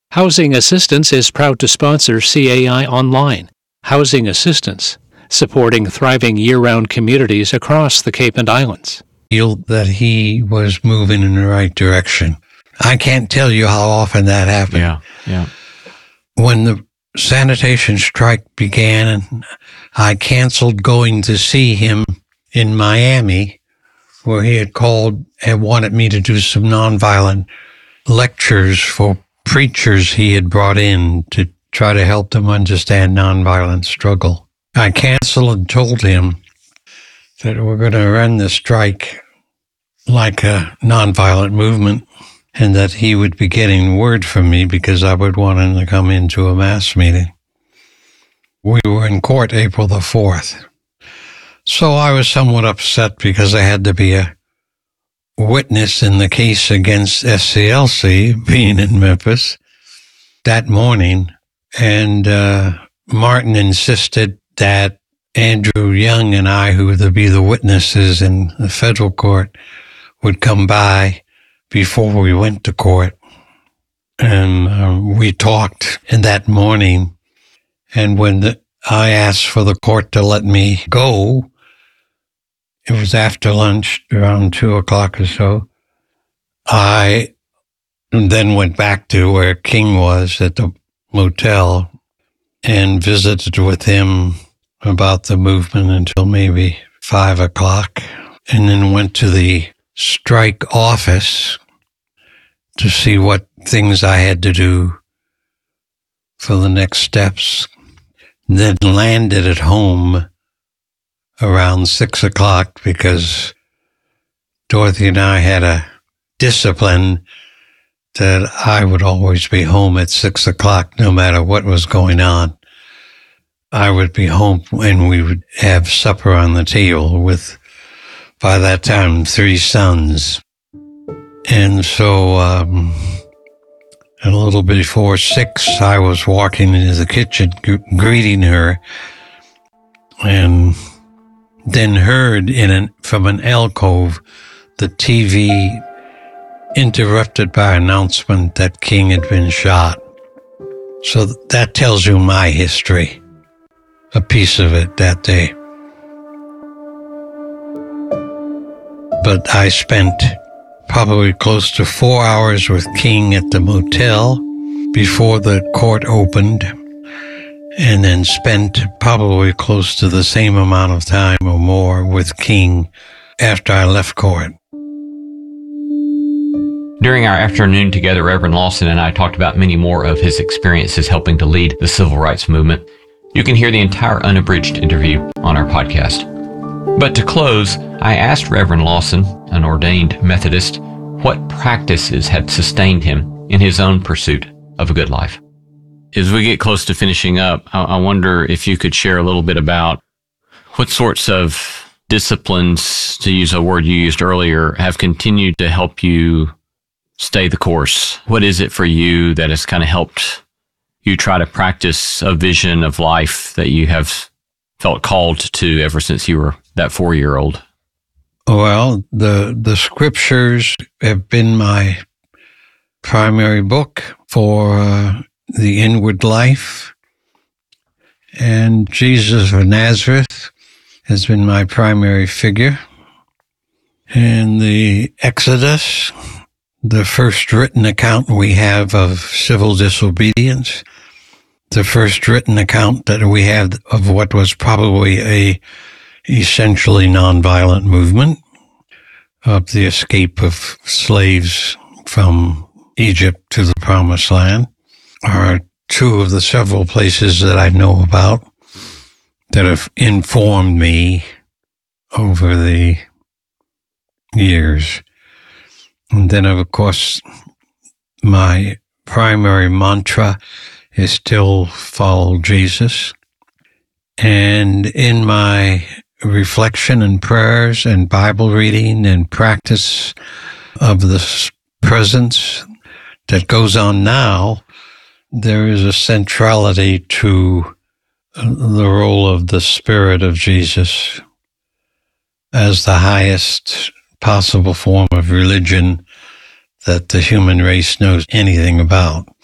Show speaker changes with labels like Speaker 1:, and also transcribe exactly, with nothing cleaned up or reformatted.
Speaker 1: Housing Assistance is proud to sponsor C A I Online. Housing Assistance, supporting thriving year-round communities across the Cape and Islands.
Speaker 2: Feel that he was moving in the right direction. I can't tell you how often that happened.
Speaker 3: Yeah, yeah.
Speaker 2: When the sanitation strike began, I canceled going to see him in Miami, where he had called and wanted me to do some nonviolent lectures for preachers he had brought in to try to help them understand nonviolent struggle. I canceled and told him that we're going to run the strike like a nonviolent movement, and that he would be getting word from me because I would want him to come into a mass meeting. We were in court April the fourth. So I was somewhat upset because I had to be a witness in the case against S C L C, being in Memphis, that morning. And uh, Martin insisted that Andrew Young and I, who would be the witnesses in the federal court, would come by before we went to court. And uh, we talked in that morning. And when the, I asked for the court to let me go, it was after lunch, around two o'clock or so. I then went back to where King was at the motel and visited with him about the movement until maybe five o'clock, and then went to the strike office to see what things I had to do for the next steps. Then landed at home around six o'clock because Dorothy and I had a discipline that I would always be home at six o'clock no matter what was going on. I would be home and we would have supper on the table with, by that time, three sons. And so um, a little before six, I was walking into the kitchen g- greeting her, and then heard in an, from an alcove the T V interrupted by announcement that King had been shot. So that tells you my history, a piece of it that day. But I spent probably close to four hours with King at the motel before the court opened, and then spent probably close to the same amount of time or more with King after I left court.
Speaker 3: During our afternoon together, Reverend Lawson and I talked about many more of his experiences helping to lead the civil rights movement. You can hear the entire unabridged interview on our podcast. But to close, I asked Reverend Lawson, an ordained Methodist, what practices had sustained him in his own pursuit of a good life. As we get close to finishing up, I wonder if you could share a little bit about what sorts of disciplines, to use a word you used earlier, have continued to help you stay the course. What is it for you that has kind of helped you try to practice a vision of life that you have felt called to ever since you were that four-year-old?
Speaker 2: Well, the the scriptures have been my primary book for uh, the inward life, and Jesus of Nazareth has been my primary figure. And the Exodus, the first written account we have of civil disobedience, the first written account that we have of what was probably a essentially nonviolent movement of the escape of slaves from Egypt to the Promised Land, are two of the several places that I know about that have informed me over the years. And then, of course, my primary mantra is still follow Jesus. And in my reflection and prayers and Bible reading and practice of the presence that goes on now, there is a centrality to the role of the Spirit of Jesus as the highest possible form of religion that the human race knows anything about.